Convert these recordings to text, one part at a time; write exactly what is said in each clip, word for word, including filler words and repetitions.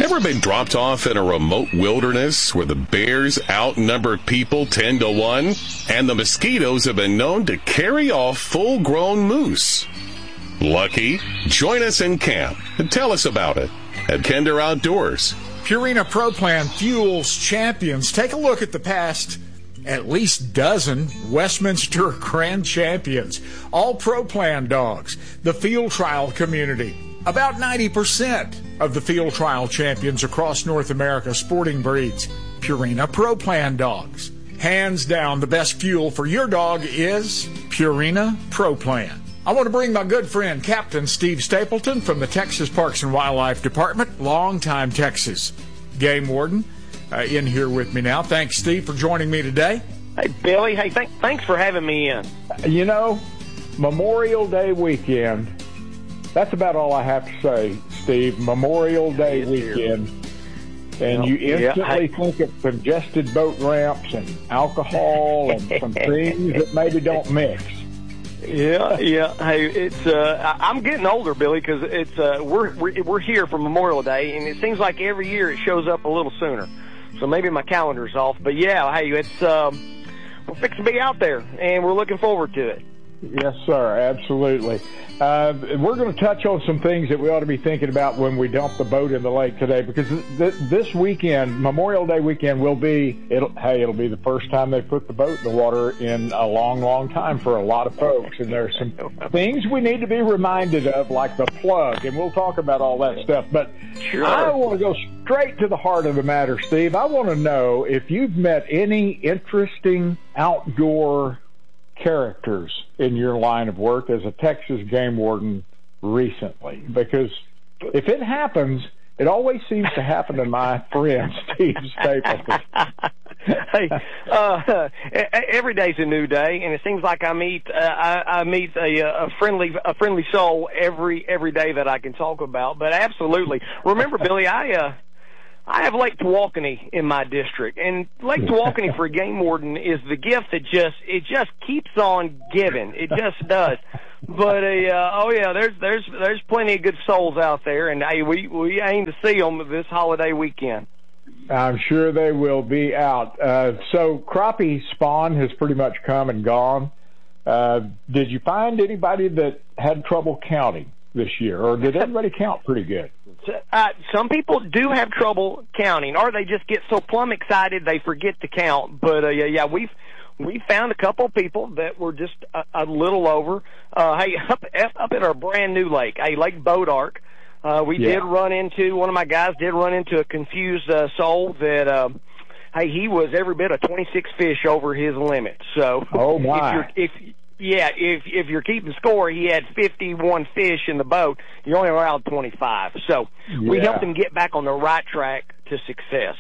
Ever been dropped off in a remote wilderness where the bears outnumber people ten to one and the mosquitoes have been known to carry off full-grown moose? Lucky? Join us in camp and tell us about it at Kinder Outdoors. Purina Pro Plan fuels champions. Take a look at the past at least dozen Westminster Grand Champions. All Pro Plan dogs. The field trial community. About ninety percent of the field trial champions across North America sporting breeds. Purina Pro Plan dogs. Hands down, the best fuel for your dog is Purina Pro Plan. I want to bring my good friend, Captain Steve Stapleton from the Texas Parks and Wildlife Department, longtime Texas game warden, uh, in here with me now. Thanks, Steve, for joining me today. Hey, Billy. Hey, th- thanks for having me in. You know, Memorial Day weekend, that's about all I have to say, Steve. Memorial Day Yes, weekend. And Well, you yeah, instantly I- think of congested boat ramps and alcohol and some things that maybe don't mix. Yeah, yeah. Hey, it's uh, I- I'm getting older, Billy, because it's uh, we're, we're we're here for Memorial Day, and it seems like every year it shows up a little sooner. So maybe my calendar's off, but yeah, hey, it's um, we're fixing to be out there, and we're looking forward to it. Yes, sir, absolutely. Uh, we're going to touch on some things that we ought to be thinking about when we dump the boat in the lake today, because th- this weekend, Memorial Day weekend, will be, it'll, hey, it'll be the first time they put the boat in the water in a long, long time for a lot of folks. And there's some things we need to be reminded of, like the plug, and we'll talk about all that stuff. But Sure. I want to go straight to the heart of the matter, Steve. I want to know if you've met any interesting outdoor characters in your line of work as a Texas game warden recently, because if it happens, it always seems to happen to my friend Steve Stapleton. Hey, uh, every day's a new day, and it seems like I meet uh, I, I meet a, a friendly a friendly soul every every day that I can talk about. But absolutely, remember, Billy, I uh, I have Lake Tawakoni in my district, and Lake Tawakoni for a game warden is the gift that just it just keeps on giving. It just does. But uh, oh yeah, there's there's there's plenty of good souls out there, and hey, we we aim to see them this holiday weekend. I'm sure they will be out. Uh, so crappie spawn has pretty much come and gone. Uh, did you find anybody that had trouble counting this year, or did everybody count pretty good? Uh, some people do have trouble counting, or they just get so plumb excited they forget to count. But uh, yeah, yeah, we've we found a couple of people that were just a, a little over. Uh, hey, up up at our brand new lake, hey, Lake Bodark, uh, we Yeah. did run into one of my guys did run into a confused uh, soul that. Uh, Hey, he was every bit of twenty-six fish over his limit. So, Oh, my. if you're, if yeah, if if you're keeping score, he had fifty-one fish in the boat. You're only allowed twenty-five. So we Yeah. helped him get back on the right track to success.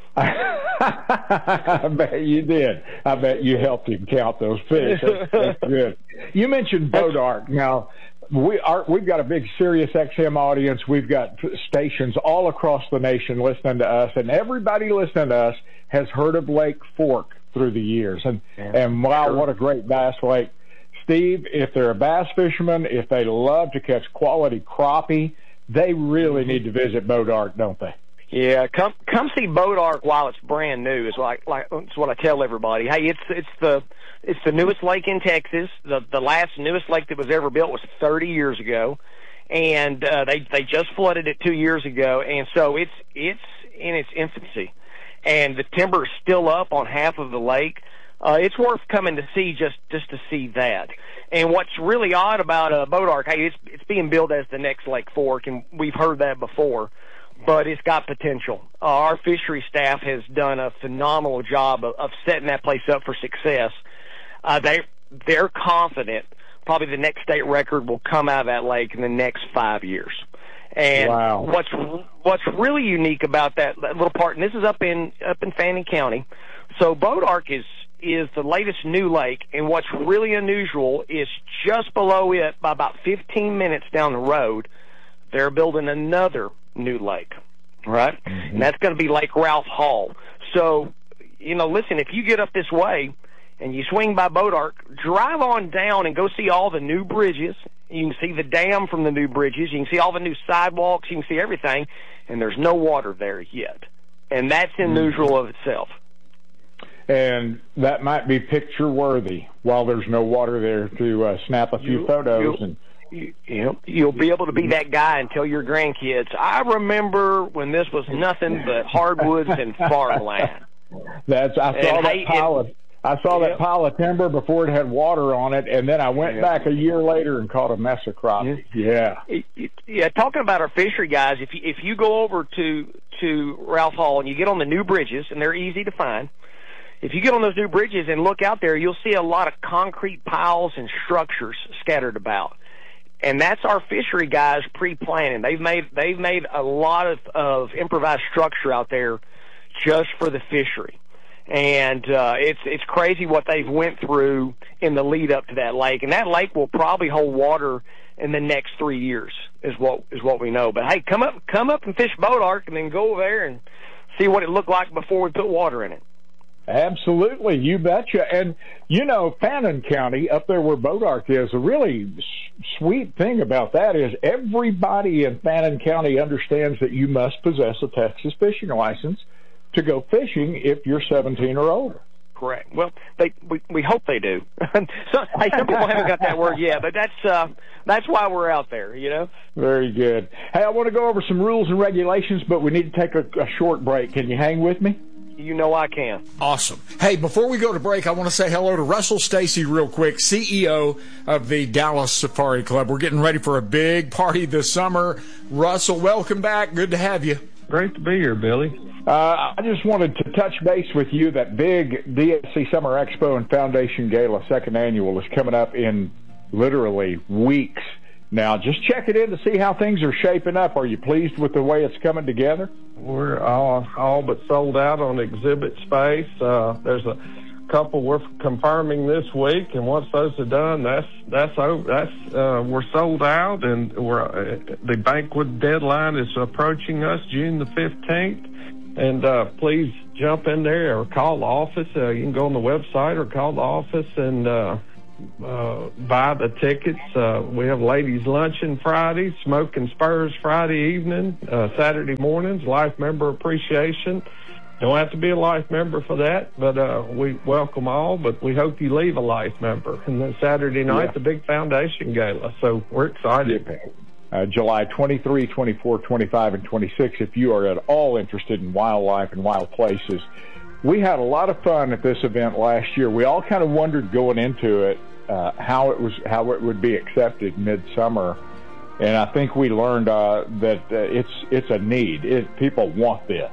I bet you did. I bet you helped him count those fish. That's, that's good. You mentioned Bodark. Now, we are, we've got a big Sirius X M audience. We've got stations all across the nation listening to us, and everybody listening to us has heard of Lake Fork through the years. And, Yeah, and wow, sure. what a great bass lake. Steve, if they're a bass fisherman, if they love to catch quality crappie, they really need to visit Bodark, don't they? Yeah, come come see Bodark while it's brand new. Is like like it's what I tell everybody. Hey, it's it's the it's the newest lake in Texas. The the last newest lake that was ever built was thirty years ago, and uh, they they just flooded it two years ago, and so it's it's in its infancy, and the timber is still up on half of the lake. Uh, it's worth coming to see just just to see that. And what's really odd about uh, Bodark, hey, it's it's being billed as the next Lake Fork, and we've heard that before. But it's got potential. Uh, our fishery staff has done a phenomenal job of, of setting that place up for success. Uh, they they're confident probably the next state record will come out of that lake in the next five years. And Wow. what's what's really unique about that, that little part, and this is up in up in Fannin County. So Bodark is is the latest new lake, and what's really unusual is just below it, by about fifteen minutes down the road, they're building another new lake, right? Mm-hmm. And that's going to be Lake Ralph Hall. So, you know, listen, if you get up this way and you swing by Bodark, drive on down and go see all the new bridges You can see the dam from the new bridges. You can see all the new sidewalks. You can see everything, and there's no water there yet. And that's unusual of itself. And that might be picture-worthy while there's no water there to uh, snap a few you, photos. And you, you know, you'll be able to be that guy and tell your grandkids, I remember when this was nothing but hardwoods and farmland. That's I saw and that hey, pile it, of I saw yeah. that pile of timber before it had water on it, and then I went yeah. back a year later and caught a mess of crappie. Yeah. Yeah. Yeah, talking about our fishery guys, if you, if you go over to to Ralph Hall and you get on the new bridges, and they're easy to find, if you get on those new bridges and look out there, you'll see a lot of concrete piles and structures scattered about. And that's our fishery guys pre-planning. They've made they've made a lot of, of improvised structure out there just for the fishery. And uh, it's it's crazy what they've went through in the lead up to that lake. And that lake will probably hold water in the next three years, is what is what we know. But hey, come up come up and fish Boat Ark, and then go over there and see what it looked like before we put water in it. Absolutely, you betcha. And, you know, Fannin County, up there where Boat Ark is, a really s- sweet thing about that is everybody in Fannin County understands that you must possess a Texas fishing license to go fishing if you're seventeen or older. Correct. Well, they we, we hope they do. so, hey, some people haven't got that word yet, but that's uh, that's why we're out there, you know. Very good. Hey, I want to go over some rules and regulations, but we need to take a, a short break. Can you hang with me? You know I can. Awesome. Hey, before we go to break, I want to say hello to Russell Stacy real quick, C E O of the Dallas Safari Club. We're getting ready for a big party this summer. Russell, welcome back. Good to have you. Great to be here, Billy. Uh, I just wanted to touch base with you. That big D S C Summer Expo and Foundation Gala second annual is coming up in literally weeks. Now, just check it in to see how things are shaping up. Are you pleased with the way it's coming together? We're all, all but sold out on exhibit space. Uh, there's a couple we're confirming this week, and once those are done, that's that's that's uh, we're sold out, and we're uh, the banquet deadline is approaching us, June the fifteenth. And uh, please jump in there or call the office. Uh, you can go on the website or call the office and uh, uh, buy the tickets. Uh, we have ladies' luncheon Friday, Smoke and Spurs Friday evening, uh, Saturday mornings, life member appreciation. Don't have to be a life member for that, but uh, we welcome all, but we hope you leave a life member. And then Saturday night, yeah. the big foundation gala. So we're excited. Yeah. Uh, July twenty-third, twenty-fourth, twenty-fifth, and twenty-sixth, if you are at all interested in wildlife and wild places. We had a lot of fun at this event last year. We all kind of wondered going into it uh, how it was, how it would be accepted midsummer, and I think we learned uh, that uh, it's it's a need. It, people want this.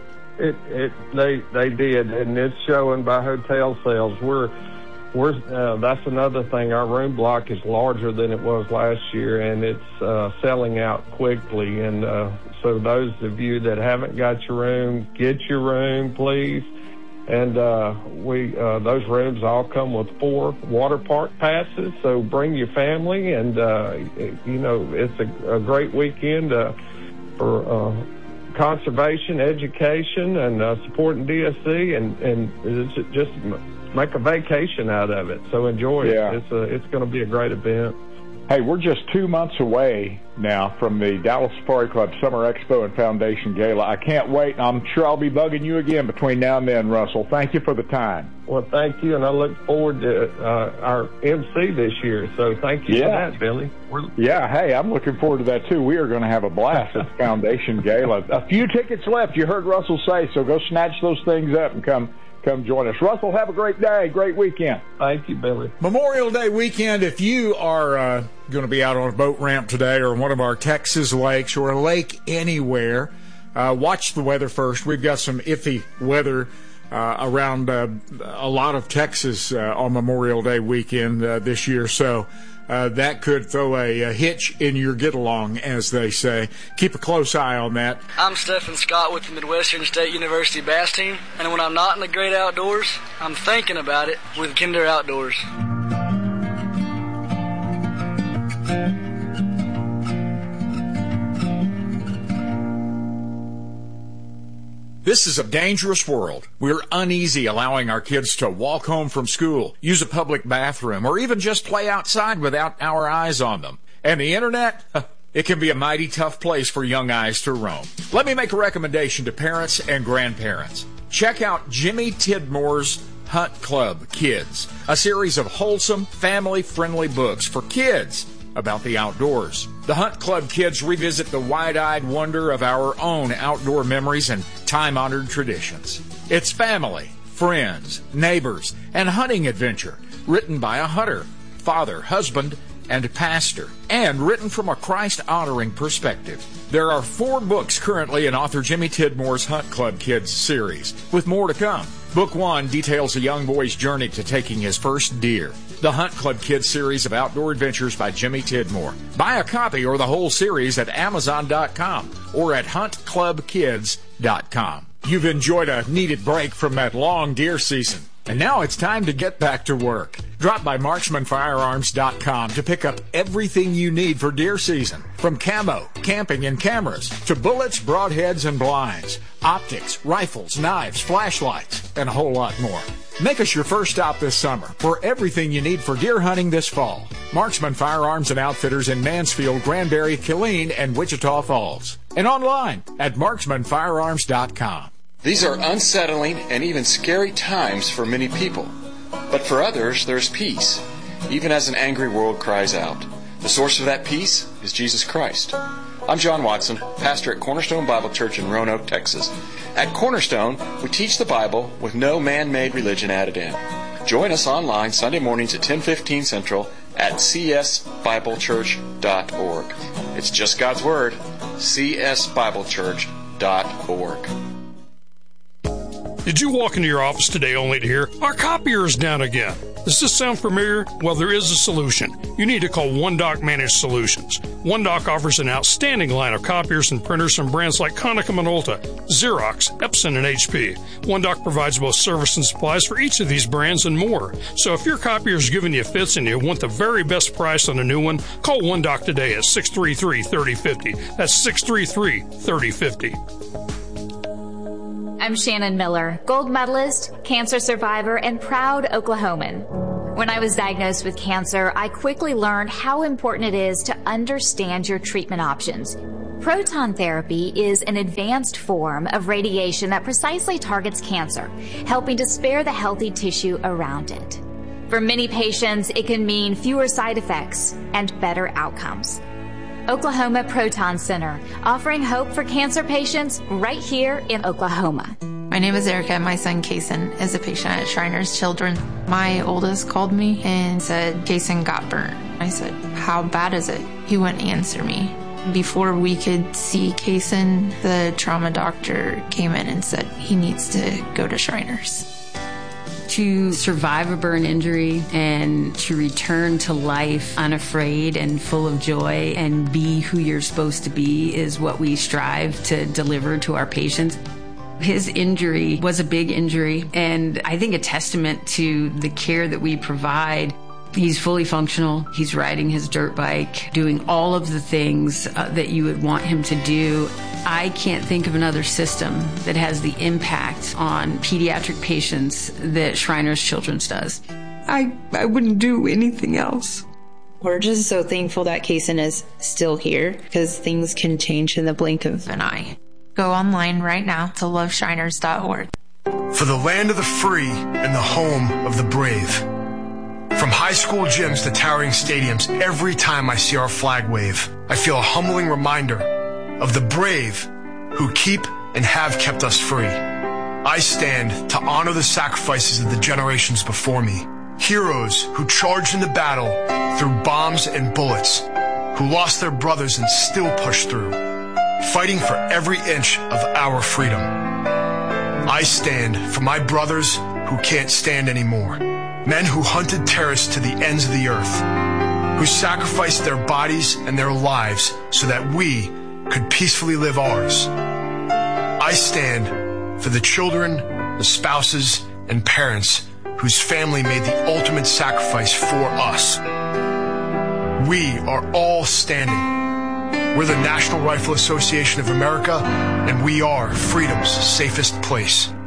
It it they they did, and it's showing by hotel sales. We're We're, uh, that's another thing. Our room block is larger than it was last year, and it's uh, selling out quickly. And uh, so those of you that haven't got your room, get your room, please. And uh, we uh, those rooms all come with four water park passes, so bring your family. And, uh, you know, it's a, a great weekend uh, for uh, conservation, education, and uh, supporting D S C, and, and it's just make a vacation out of it. So enjoy yeah. it. It's a, it's going to be a great event. Hey, we're just two months away now from the Dallas Safari Club Summer Expo and Foundation Gala. I can't wait. I'm sure I'll be bugging you again between now and then, Russell. Thank you for the time. Well, thank you, and I look forward to uh, our M C this year. So thank you yeah. for that, Billy. We're... Yeah, hey, I'm looking forward to that, too. We are going to have a blast at the Foundation Gala. A few tickets left, you heard Russell say, so go snatch those things up and come Come join us. Russell, have a great day, great weekend. Thank you, Billy. Memorial Day weekend, if you are uh, going to be out on a boat ramp today or one of our Texas lakes or a lake anywhere, uh, watch the weather first. We've got some iffy weather uh, around uh, a lot of Texas uh, on Memorial Day weekend uh, this year, so Uh, that could throw a, a hitch in your get-along, as they say. Keep a close eye on that. I'm Stephen Scott with the Midwestern State University Bass Team, and when I'm not in the great outdoors, I'm thinking about it with Kinder Outdoors. This is a dangerous world. We're uneasy allowing our kids to walk home from school, use a public bathroom, or even just play outside without our eyes on them. And the internet? It can be a mighty tough place for young eyes to roam. Let me make a recommendation to parents and grandparents. Check out Jimmy Tidmore's Hunt Club Kids, a series of wholesome, family-friendly books for kids about the outdoors. The Hunt Club Kids revisit the wide-eyed wonder of our own outdoor memories and time-honored traditions. It's family, friends, neighbors, and hunting adventure, written by a hunter, father, husband, and pastor, and written from a Christ-honoring perspective. There are four books currently in author Jimmy Tidmore's Hunt Club Kids series, with more to come. Book one details a young boy's journey to taking his first deer. The Hunt Club Kids series of outdoor adventures by Jimmy Tidmore. Buy a copy or the whole series at amazon dot com or at hunt club kids dot com. You've enjoyed a needed break from that long deer season, and now it's time to get back to work. Drop by marksman firearms dot com to pick up everything you need for deer season, from camo, camping, and cameras to bullets, broadheads, and blinds, optics, rifles, knives, flashlights, and a whole lot more. Make us your first stop this summer for everything you need for deer hunting this fall. Marksman Firearms and Outfitters in Mansfield, Granbury, Killeen, and Wichita Falls. And online at marksman firearms dot com. These are unsettling and even scary times for many people. But for others, there's peace, even as an angry world cries out. The source of that peace is Jesus Christ. I'm John Watson, pastor at Cornerstone Bible Church in Roanoke, Texas. At Cornerstone, we teach the Bible with no man-made religion added in. Join us online Sunday mornings at ten fifteen Central at c s bible church dot org. It's just God's Word, c s bible church dot org. Did you walk into your office today only to hear, our copier is down again? Does this sound familiar? Well, there is a solution. You need to call OneDoc Managed Solutions. OneDoc offers an outstanding line of copiers and printers from brands like Konica Minolta, Xerox, Epson, and H P. OneDoc provides both service and supplies for each of these brands and more. So if your copier is giving you fits and you want the very best price on a new one, call OneDoc today at six three three, three oh five oh. That's six three three, three oh five oh. I'm Shannon Miller, gold medalist, cancer survivor, and proud Oklahoman. When I was diagnosed with cancer, I quickly learned how important it is to understand your treatment options. Proton therapy is an advanced form of radiation that precisely targets cancer, helping to spare the healthy tissue around it. For many patients, it can mean fewer side effects and better outcomes. Oklahoma Proton Center, offering hope for cancer patients right here in Oklahoma. My name is Erica, and my son Kason is a patient at Shriners Children. My oldest called me and said Kason got burnt. I said, how bad is it? He wouldn't answer me. Before we could see Kason, the trauma doctor came in and said he needs to go to Shriners. To survive a burn injury and to return to life unafraid and full of joy and be who you're supposed to be is what we strive to deliver to our patients. His injury was a big injury, and I think a testament to the care that we provide. He's fully functional. He's riding his dirt bike, doing all of the things uh, that you would want him to do. I can't think of another system that has the impact on pediatric patients that Shriners Children's does. I, I wouldn't do anything else. We're just so thankful that Kason is still here, because things can change in the blink of an eye. Go online right now to love shiners dot org. For the land of the free and the home of the brave. From high school gyms to towering stadiums, every time I see our flag wave, I feel a humbling reminder of the brave who keep and have kept us free. I stand to honor the sacrifices of the generations before me. Heroes who charged into battle through bombs and bullets, who lost their brothers and still pushed through, fighting for every inch of our freedom. I stand for my brothers who can't stand anymore. Men who hunted terrorists to the ends of the earth, who sacrificed their bodies and their lives so that we could peacefully live ours. I stand for the children, the spouses, and parents whose family made the ultimate sacrifice for us. We are all standing We're the National Rifle Association of America, and we are freedom's safest place.